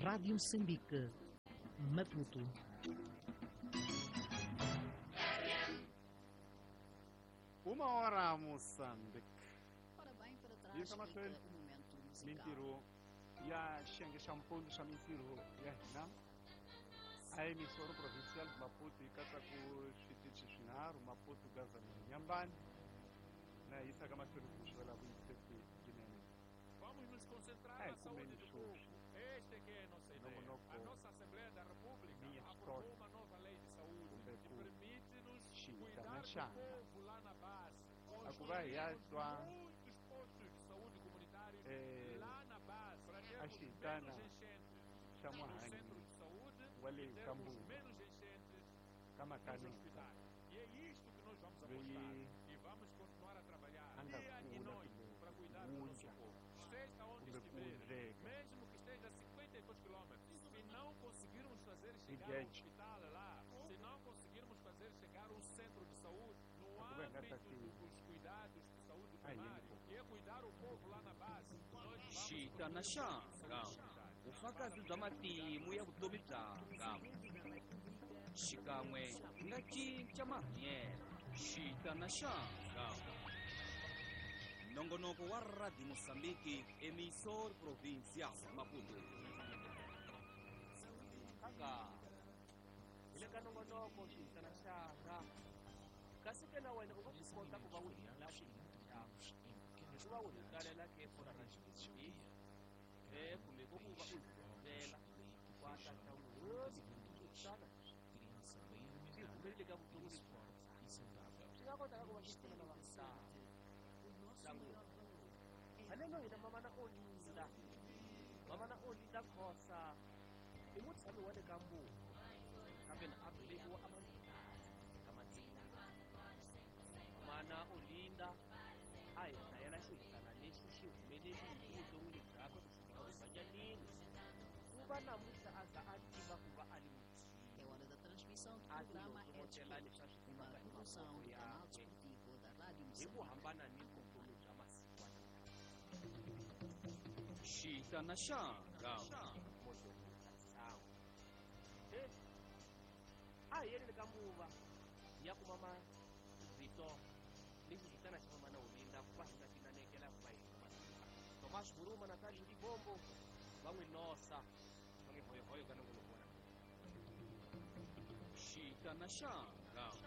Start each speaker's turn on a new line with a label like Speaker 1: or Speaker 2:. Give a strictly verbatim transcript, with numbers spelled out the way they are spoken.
Speaker 1: Rádio Moçambique, Maputo.
Speaker 2: Uma hora Moçambique.
Speaker 3: Ora bem, para trás
Speaker 2: Isso é uma
Speaker 3: fica
Speaker 2: coisa.
Speaker 3: o momento musical.
Speaker 2: Mentiru. Ya Xengue Champon de Chamitiru. Ya Nam. A emissora provincial de Maputo e Catacu Chitichi Chinaru, Maputo Gaza Nhambani. Na isso é que a Maputo Puxou lá muito tempo de neném.
Speaker 4: Vamos nos concentrar
Speaker 2: É,
Speaker 4: na saúde do
Speaker 2: como
Speaker 4: povo.
Speaker 2: eles
Speaker 4: Este que é a nossa
Speaker 2: Não,
Speaker 4: ideia.
Speaker 2: não,
Speaker 4: A
Speaker 2: não.
Speaker 4: nossa Assembleia da República
Speaker 2: Minha
Speaker 4: aprovou
Speaker 2: história.
Speaker 4: uma nova lei de saúde
Speaker 2: Como é
Speaker 4: que
Speaker 2: que-
Speaker 4: permite-nos
Speaker 2: Chita,
Speaker 4: cuidar
Speaker 2: na
Speaker 4: do
Speaker 2: changa.
Speaker 4: povo lá na base.
Speaker 2: A Cuba ia
Speaker 4: Construímos
Speaker 2: tua-
Speaker 4: muitos postos de saúde comunitários
Speaker 2: É,
Speaker 4: lá na base para
Speaker 2: a
Speaker 4: termos
Speaker 2: Chita,
Speaker 4: menos
Speaker 2: na-
Speaker 4: enchentes
Speaker 2: Chama
Speaker 4: no
Speaker 2: Hangi.
Speaker 4: centro de saúde
Speaker 2: Wale
Speaker 4: e termos
Speaker 2: Cambu.
Speaker 4: menos enchentes
Speaker 2: Kama
Speaker 4: nos
Speaker 2: Kani.
Speaker 4: hospitais. E é isto que nós vamos
Speaker 2: Veio-
Speaker 4: apostar. E vamos continuar a trabalhar
Speaker 2: Anda
Speaker 4: dia e
Speaker 2: cura
Speaker 4: noite
Speaker 2: pelo-
Speaker 4: para cuidar do nosso
Speaker 2: Unja.
Speaker 4: povo. Esteja onde
Speaker 2: Pelo
Speaker 4: estiver,
Speaker 2: Unjega.
Speaker 4: mesmo que esteja a cinquenta e dois quilômetros, se não conseguirmos fazer chegar
Speaker 2: Iguete.
Speaker 4: um hospital lá, se não conseguirmos fazer chegar um centro de saúde no
Speaker 2: A Cuba gata
Speaker 4: âmbito
Speaker 2: aqui.
Speaker 4: dos cuidados de saúde
Speaker 2: Aí,
Speaker 4: primária,
Speaker 2: pô.
Speaker 4: que é cuidar o povo lá na base, nós vamos
Speaker 5: Shita na
Speaker 4: construir
Speaker 5: shanga.
Speaker 4: saúde comunitária.
Speaker 5: Ufakazi bya matimu ya vutomi byangu xikan'we na cinca mahanyelo Shita na shanga. Nongonoko wa Radio Moçambique, emissor provincial Maputo.
Speaker 6: Anga. Ile ka nongonoko Shita na shanga. Kasi ke na wena u nga swi kota ku va u hlela xinxava ku va u hitalela ke fora ra xiviti e kumbe ku va u hlela kwata ta wena xana swi humelele ka vutomi lebyi swi nga kotaka ku va swi pfuna na vamisava sangu haleno hina mama na olinda mama na olinda khosa i mutshami wa le ka mbuku kambe na a velekiwa a mana Olinda a hi hlayela xihitana lexi xi humeleli hi vuton'wini byakwe kusukela vubanyanini ku va namuntlha a za a tiva ku va a li
Speaker 3: É hora da transmissão do
Speaker 6: a
Speaker 3: programa É
Speaker 6: tilototela
Speaker 3: Desporto,
Speaker 6: leswi a swi
Speaker 3: uma
Speaker 6: tivaka hi
Speaker 3: produção
Speaker 6: mavoko
Speaker 3: do canal
Speaker 6: yakwe
Speaker 3: desportivo da Rádio
Speaker 6: hi ku
Speaker 3: Moçambique.
Speaker 6: hambana ni vutomi bya masiku
Speaker 5: Shita na shanga.
Speaker 6: motosangu a hi yeleli ka muva hi ya kuma mavito lexi xitana xi famba na Olinda ku va hi nga tinanekela ku va hi Tomas Buruma na Tali Libombo va n'wi nosa va nge hoyohoyo ka nongonoko wa
Speaker 5: Shita na shanga.